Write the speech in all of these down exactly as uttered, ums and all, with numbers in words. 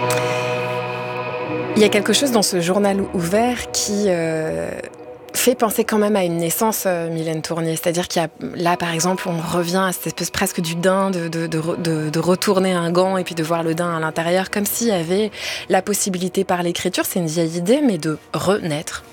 Il y a quelque chose dans ce journal ouvert qui euh, fait penser quand même à une naissance, euh, Mylène Tournier. C'est-à-dire qu'il y a, là, par exemple, on revient à cette espèce presque du daim, de, de, de, de, de retourner un gant et puis de voir le daim à l'intérieur, comme s'il y avait la possibilité par l'écriture, c'est une vieille idée, mais de renaître.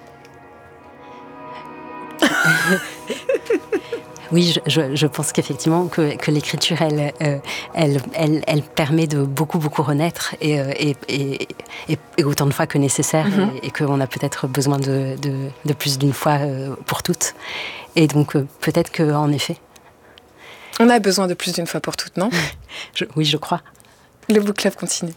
Oui, je, je, je pense qu'effectivement que, que l'écriture, elle, euh, elle, elle, elle permet de beaucoup, beaucoup renaître et, et, et, et, et autant de fois que nécessaire, mm-hmm. et, et qu'on a peut-être besoin de, de, de plus d'une fois pour toutes. Et donc, peut-être qu'en effet... On a besoin de plus d'une fois pour toutes, non ? je, Oui, je crois. Le book club continue.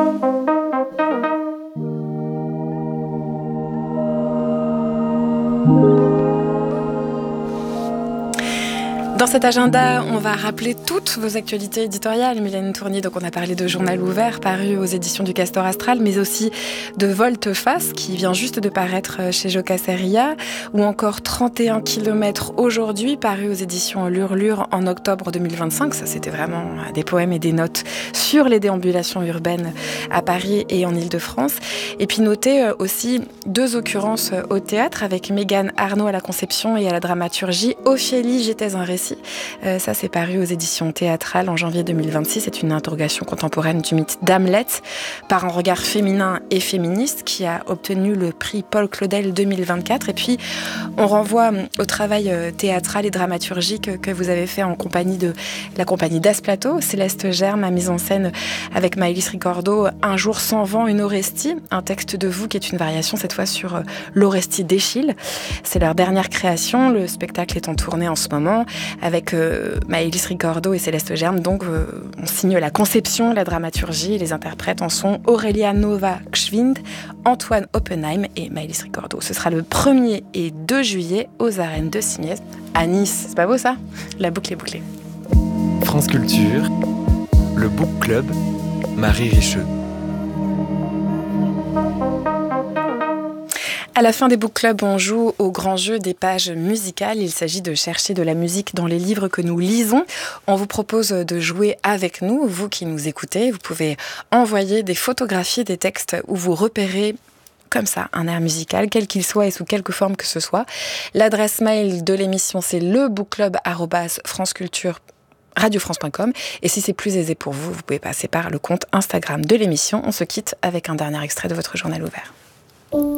Dans cet agenda, on va rappeler toutes vos actualités éditoriales, Mylène Tournier. Donc, on a parlé de Journal ouvert, paru aux éditions du Castor Astral, mais aussi de Volte-Face, qui vient juste de paraître chez Jocasseria, ou encore trente et un kilomètres aujourd'hui, paru aux éditions L'Urlure en octobre deux mille vingt-cinq. Ça, c'était vraiment des poèmes et des notes sur les déambulations urbaines à Paris et en Île-de-France. Et puis, notez aussi deux occurrences au théâtre avec Mégane Arnaud à la conception et à la dramaturgie. Ophélie, j'étais un récit. Euh, ça, c'est paru aux éditions théâtrales en janvier deux mille vingt-six. C'est une interrogation contemporaine du mythe d'Hamlet par un regard féminin et féministe qui a obtenu le prix Paul Claudel deux mille vingt-quatre. Et puis, on renvoie au travail théâtral et dramaturgique que vous avez fait en compagnie de la compagnie Das Plateau. Céleste Germe a mis en scène avec Maëlys Ricordo Un jour sans vent, une Orestie, un texte de vous qui est une variation cette fois sur l'Orestie d'Échille. C'est leur dernière création. Le spectacle est en tournée en ce moment. Avec euh, Maëlys Ricordo et Céleste Germe, donc euh, on signe la conception, la dramaturgie, les interprètes en sont Aurélia Nova-Gschwind, Antoine Oppenheim et Maëlys Ricordo. Ce sera le premier et deux juillet aux arènes de Cimiez à Nice. C'est pas beau ça ? La boucle est bouclée. France Culture, le Book Club, Marie Richeux. À la fin des book clubs, on joue au grand jeu des pages musicales. Il s'agit de chercher de la musique dans les livres que nous lisons. On vous propose de jouer avec nous, vous qui nous écoutez. Vous pouvez envoyer des photographies des textes où vous repérez comme ça, un air musical, quel qu'il soit et sous quelque forme que ce soit. L'adresse mail de l'émission, c'est lebookclub arobase franceculture radiofrance point com. Et si c'est plus aisé pour vous, vous pouvez passer par le compte Instagram de l'émission. On se quitte avec un dernier extrait de votre journal ouvert.